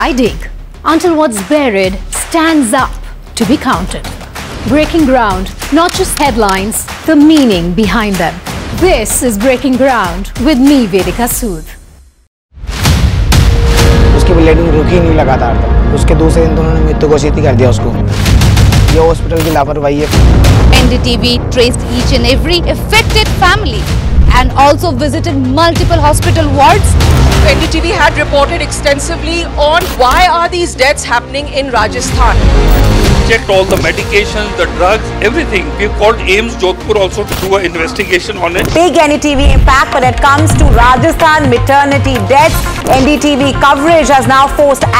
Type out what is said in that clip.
I dig until what's buried stands up to be counted. Breaking ground, not just headlines, the meaning behind them. This is Breaking Ground with me, Vedika Sood. उसकी bleeding रुकी नहीं लगातार था। उसके दूसरे दिन उन्होंने मृत्यु घोषित कर दिया उसको। ये हॉस्पिटल की लापरवाही है। NDTV traced each and every affected family and also visited multiple hospital wards. NDTV had reported extensively on why are these deaths happening in Rajasthan. Checked all the medications, the drugs, everything. We've called AIIMS Jodhpur also to do an investigation on it. Big NDTV impact when it comes to Rajasthan maternity deaths. NDTV coverage has now forced